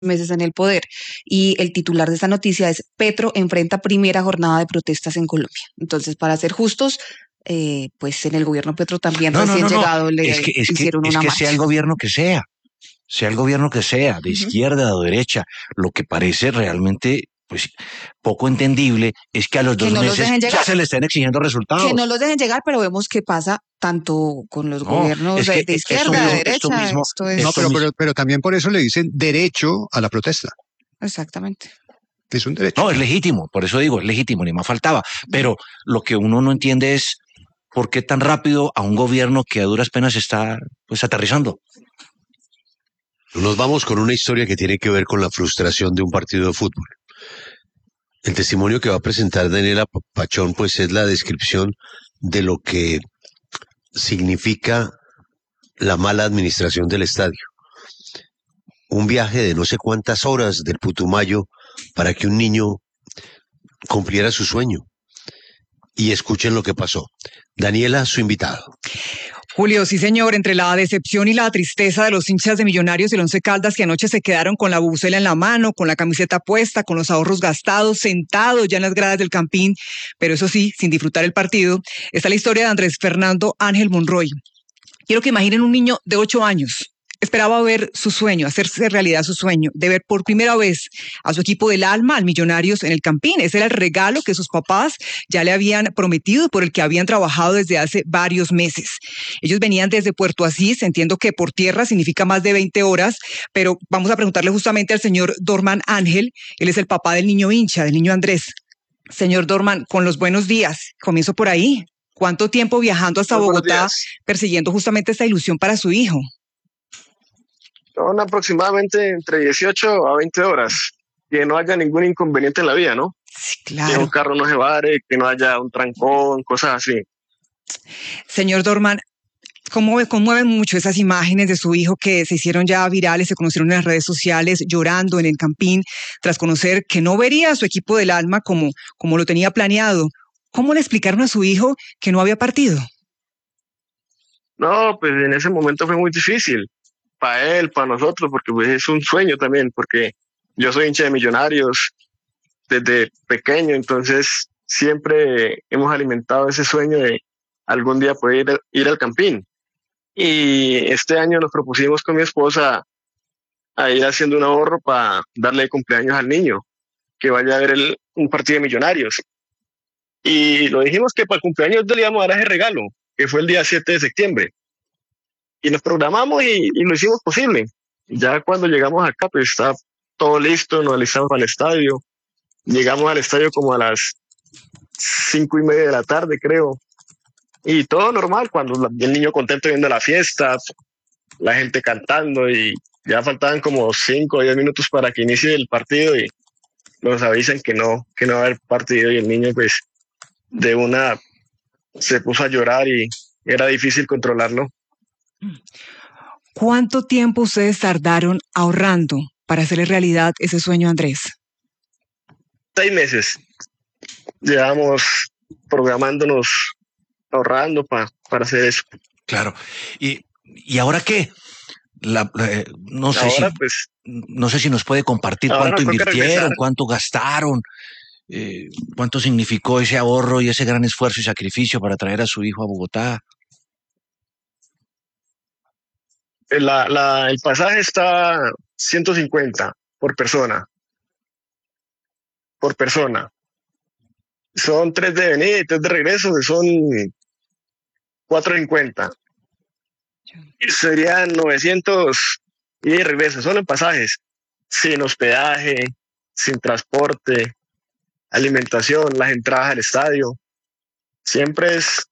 meses en el poder. Y el titular de esta noticia es: Petro enfrenta primera jornada de protestas en Colombia. Entonces, para ser justos, pues en el gobierno Petro también recién llegado le hicieron una marcha. Sea el gobierno que sea el gobierno que sea, de izquierda o de derecha, lo que parece realmente pues poco entendible es que a los 2 meses ya se le están exigiendo resultados. Que no los dejen llegar, pero vemos que pasa tanto con los gobiernos de izquierda, de derecha. Pero también por eso le dicen derecho a la protesta. Exactamente. Es un derecho. No, es legítimo, por eso digo, es legítimo, ni más faltaba. Pero lo que uno no entiende es por qué tan rápido a un gobierno que a duras penas está pues aterrizando. Nos vamos con una historia que tiene que ver con la frustración de un partido de fútbol. El testimonio que va a presentar Daniela Pachón, pues es la descripción de lo que significa la mala administración del estadio. Un viaje de no sé cuántas horas del Putumayo para que un niño cumpliera su sueño. Y escuchen lo que pasó. Daniela, su invitado. Julio, sí señor, entre la decepción y la tristeza de los hinchas de Millonarios y el Once Caldas, que anoche se quedaron con la bucela en la mano, con la camiseta puesta, con los ahorros gastados, sentados ya en las gradas del Campín, pero eso sí, sin disfrutar el partido, está la historia de Andrés Fernando Ángel Monroy. Quiero que imaginen un niño de 8 años. Esperaba ver su sueño, hacerse realidad su sueño, de ver por primera vez a su equipo del alma, al Millonarios, en el Campín. Ese era el regalo que sus papás ya le habían prometido, por el que habían trabajado desde hace varios meses. Ellos venían desde Puerto Asís, entiendo que por tierra significa más de 20 horas, pero vamos a preguntarle justamente al señor Dorman Ángel. Él es el papá del niño hincha, del niño Andrés. Señor Dorman, con los buenos días, comienzo por ahí. ¿Cuánto tiempo viajando hasta Bogotá persiguiendo justamente esta ilusión para su hijo? Son aproximadamente entre 18 a 20 horas. Que no haya ningún inconveniente en la vía, ¿no? Sí, claro. Que un carro no se vare, que no haya un trancón, cosas así. Señor Dorman, conmueven mucho esas imágenes de su hijo que se hicieron ya virales, se conocieron en las redes sociales, llorando en el Campín, tras conocer que no vería a su equipo del alma como lo tenía planeado. ¿Cómo le explicaron a su hijo que no había partido? No, pues en ese momento fue muy difícil. Para él, para nosotros, porque pues es un sueño también, porque yo soy hincha de Millonarios desde pequeño, entonces siempre hemos alimentado ese sueño de algún día poder ir al Campín. Y este año nos propusimos con mi esposa a ir haciendo un ahorro para darle cumpleaños al niño, que vaya a ver un partido de Millonarios. Y lo dijimos que para el cumpleaños le íbamos a dar ese regalo, que fue el día 7 de septiembre. Y nos programamos y lo hicimos posible. Ya cuando llegamos acá, pues está todo listo, nos alistamos para el estadio. Llegamos al estadio como a las 5:30 de la tarde, creo. Y todo normal, cuando el niño contento viendo la fiesta, la gente cantando, y ya faltaban como 5 o 10 minutos para que inicie el partido y nos avisan que no va a haber partido, y el niño pues de una se puso a llorar y era difícil controlarlo. ¿Cuánto tiempo ustedes tardaron ahorrando para hacerle realidad ese sueño a Andrés? 6 meses. Llevamos programándonos, ahorrando para hacer eso. Claro. ¿Y ahora qué? No sé si nos puede compartir cuánto invirtieron, cuánto gastaron, cuánto significó ese ahorro y ese gran esfuerzo y sacrificio para traer a su hijo a Bogotá. El pasaje está 150 por persona. Son 3 de venida y 3 de regreso, que son 450. Serían 900 y de regreso, solo en pasajes, sin hospedaje, sin transporte, alimentación, las entradas al estadio. Siempre es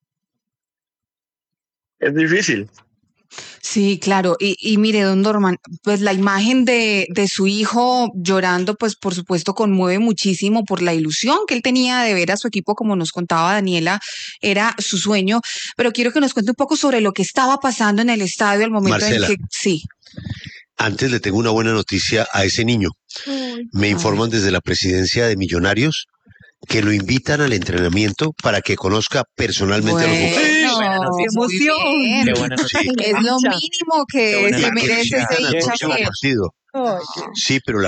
difícil. Sí, claro. Y mire, don Dorman, pues la imagen de su hijo llorando, pues por supuesto conmueve muchísimo por la ilusión que él tenía de ver a su equipo, como nos contaba Daniela, era su sueño. Pero quiero que nos cuente un poco sobre lo que estaba pasando en el estadio al momento Marcela, en que... Sí. Antes le tengo una buena noticia a ese niño. Me informan desde la presidencia de Millonarios que lo invitan al entrenamiento para que conozca personalmente a los jugadores. qué emoción. Qué buena noticia. Es lo mínimo que se merece ese hincha. Sí, pero